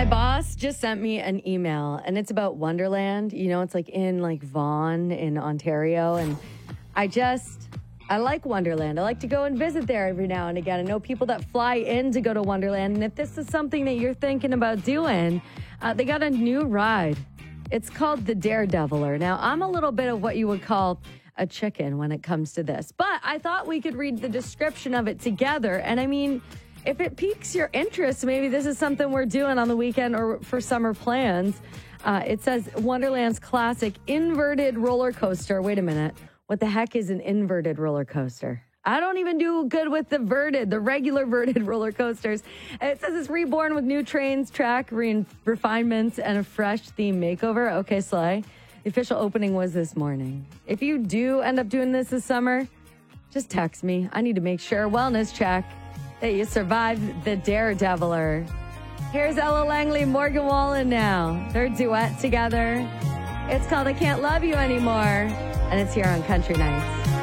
My boss just sent me an email and it's about Wonderland. You know, it's like in like Vaughan in Ontario. And I like Wonderland. I like to go and visit there every now and again. I know people that fly in to go to Wonderland. And if this is something that you're thinking about doing, they got a new ride. It's called the Daredeviler. Now, I'm a little bit of what you would call a chicken when it comes to this, but I thought we could read the description of it together. And I mean, if it piques your interest, maybe this is something we're doing on the weekend or for summer plans. It says Wonderland's classic inverted roller coaster. Wait a minute. What the heck is an inverted roller coaster? I don't even do good with the regular verted roller coasters. It says it's reborn with new trains, track refinements, and a fresh theme makeover. Okay, Sly. The official opening was this morning. If you do end up doing this summer, just text me. I need to make sure, wellness check, that you survived the Daredeviler. Here's Ella Langley, Morgan Wallen now. Their duet together. It's called I Can't Love You Anymore, and it's here on Country Nights.